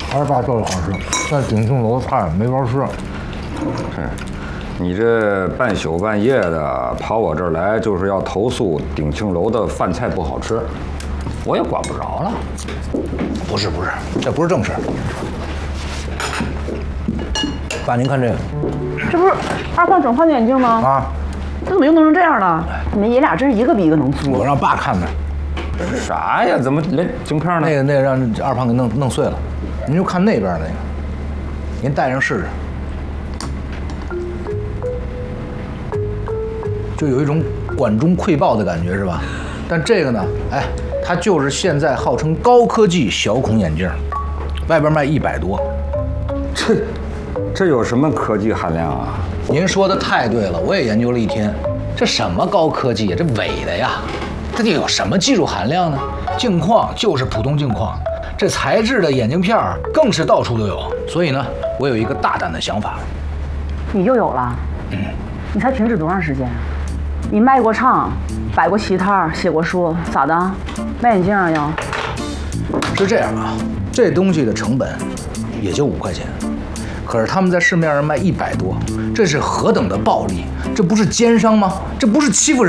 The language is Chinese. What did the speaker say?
28做的好吃，但鼎庆楼的菜没法吃。 是，你这半宿半夜的跑我这儿来，就是要投诉鼎庆楼的饭菜不好吃，我也管不着了。 不是，这不是正事。爸，您看这个这不是二胖整换的眼镜吗？ 啊， 这怎么又弄成这样了？你们爷俩真是一个比一个能作。 我让爸看的。 啥呀？怎么连镜片呢？ 那个让二胖给弄碎了。您就看那边那个，您戴上试试。就有一种管中窥豹的感觉，是吧？但这个呢，哎，它就是现在号称高科技小孔眼镜，外边卖100多。 这有什么科技含量啊？ 您说的太对了，我也研究了一天，这什么高科技呀？这伪的呀！这得有什么技术含量呢？镜框就是普通镜框，这材质的眼镜片更是到处都有。所以呢，我有一个大胆的想法。 你又有了？你才停止多长时间？你卖过唱，摆过席摊，写过书，咋的？卖眼镜啊要？ 是这样啊，这东西的成本也就5块钱，可是他们在市面上卖100多，这是何等的暴利！这不是奸商吗？这不是欺负人？